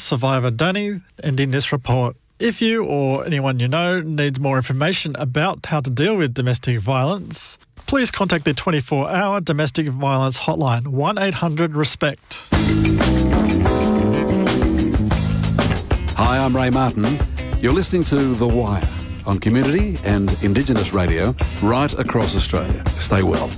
survivor Danny, ending this report. If you or anyone you know needs more information about how to deal with domestic violence, please contact the 24-hour domestic violence hotline, 1-800-RESPECT. Hi, I'm Ray Martin. You're listening to The Wire on Community and Indigenous Radio right across Australia. Stay well.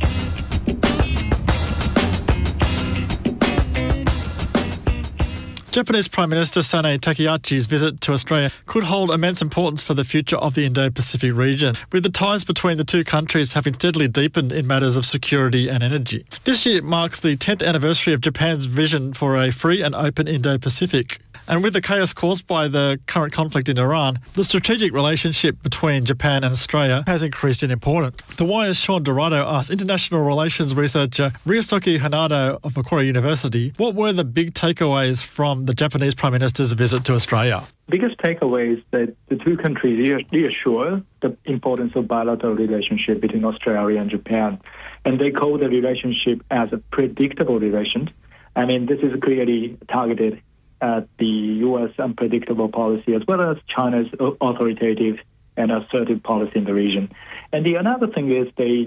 Japanese Prime Minister Sanae Takeyachi's visit to Australia could hold immense importance for the future of the Indo-Pacific region, with the ties between the two countries having steadily deepened in matters of security and energy. This year marks the 10th anniversary of Japan's vision for a free and open Indo-Pacific. And with the chaos caused by the current conflict in Iran, the strategic relationship between Japan and Australia has increased in importance. The Wire's Sean Dorado asked international relations researcher Ryosuke Hanado of Macquarie University what were the big takeaways from the Japanese Prime Minister's visit to Australia. Biggest takeaway is that the two countries reassure the importance of bilateral relationship between Australia and Japan. And they call the relationship as a predictable relation. I mean, this is clearly targeted at the U.S. unpredictable policy as well as China's authoritative and assertive policy in the region. And the another thing is they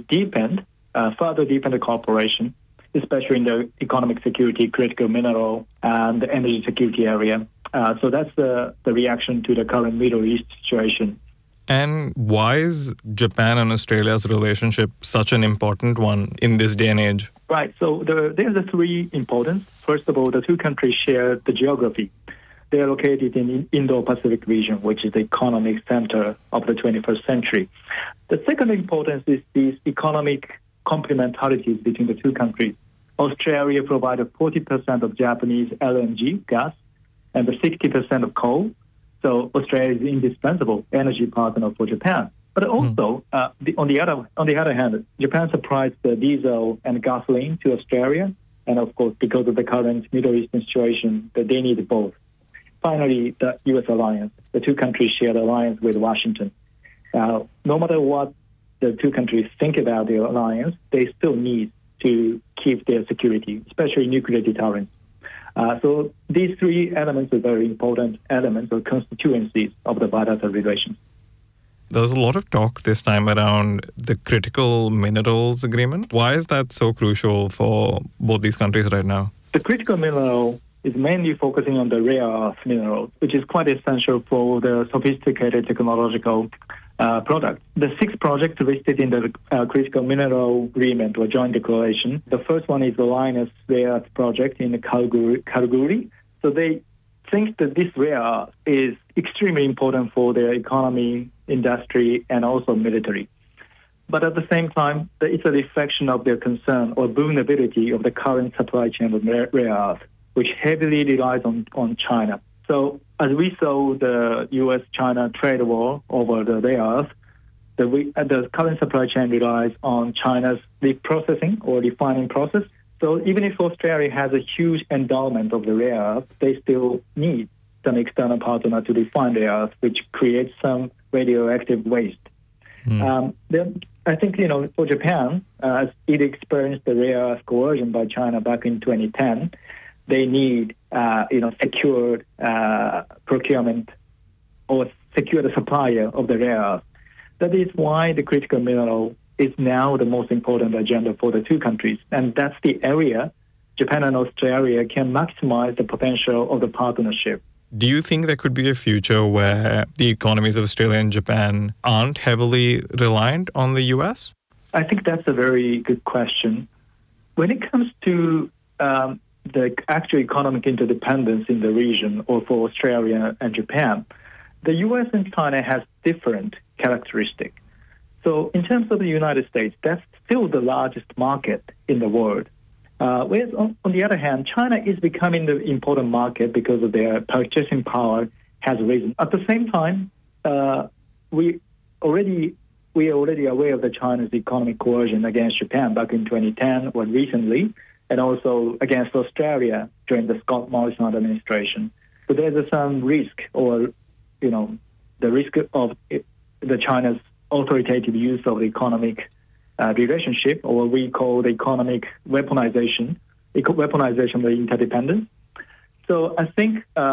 further deepened the cooperation, especially in the economic security, critical mineral, and the energy security area. So that's the reaction to the current Middle East situation. And why is Japan and Australia's relationship such an important one in this day and age? Right. So there's the three importance. First of all, the two countries share the geography. They are located in the Indo-Pacific region, which is the economic center of the 21st century. The second importance is these economic complementarities between the two countries. Australia provided 40% of Japanese LNG gas and the 60% of coal. So Australia is an indispensable energy partner for Japan. But also, on the other hand, Japan supplies the diesel and gasoline to Australia. And of course, because of the current Middle Eastern situation, that they need both. Finally, the U.S. alliance. The two countries share the alliance with Washington. No matter what the two countries think about the alliance, they still need to keep their security, especially nuclear deterrence. So these three elements are very important elements or constituencies of the bilateral relations. There's a lot of talk this time around the critical minerals agreement. Why is that so crucial for both these countries right now? The critical mineral is mainly focusing on the rare earth minerals, which is quite essential for the sophisticated technological products. The 6 projects listed in the critical mineral agreement or joint declaration. The first one is the Lynas rare earth project in Kalgoorlie. So they think that this rare earth is extremely important for their economy, industry, and also military. But at the same time, it's a reflection of their concern or vulnerability of the current supply chain of rare earth, which heavily relies on China. So as we saw the U.S.-China trade war over the rare earth, the current supply chain relies on China's reprocessing or refining process. So even if Australia has a huge endowment of the rare earth, they still need some external partner to refine the earth, which creates some radioactive waste. Then I think, for Japan, as it experienced the rare earth coercion by China back in 2010, they need, secured procurement or secure the supplier of the rare earth. That is why the critical mineral is now the most important agenda for the two countries. And that's the area Japan and Australia can maximize the potential of the partnership. Do you think there could be a future where the economies of Australia and Japan aren't heavily reliant on the US? I think that's a very good question. When it comes to the actual economic interdependence in the region or for Australia and Japan, the US and China has different characteristics. So in terms of the United States, that's still the largest market in the world. Whereas on the other hand, China is becoming the important market because of their purchasing power has risen. At the same time, we are already aware of the China's economic coercion against Japan back in 2010 or recently, and also against Australia during the Scott Morrison administration. So there's some risk or, the risk of the China's authoritative use of the economic relationship, or what we call the economic weaponization of the interdependence. So I think